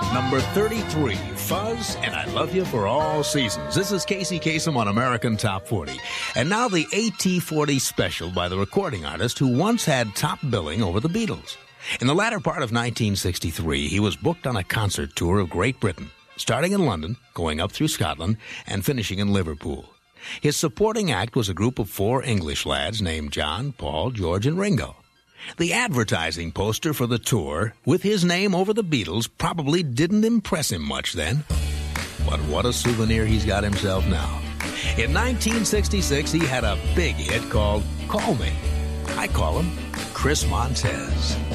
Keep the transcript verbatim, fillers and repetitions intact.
Number thirty-three, Fuzz, and I Love You for All Seasons. This is Casey Kasem on American Top forty. And now the A T forty special by the recording artist who once had top billing over the Beatles. In the latter part of nineteen sixty-three, he was booked on a concert tour of Great Britain, starting in London, going up through Scotland, and finishing in Liverpool. His supporting act was a group of four English lads named John, Paul, George, and Ringo. The advertising poster for the tour, with his name over the Beatles, probably didn't impress him much then. But what a souvenir he's got himself now. In nineteen sixty-six, he had a big hit called Call Me. I call him Chris Montez.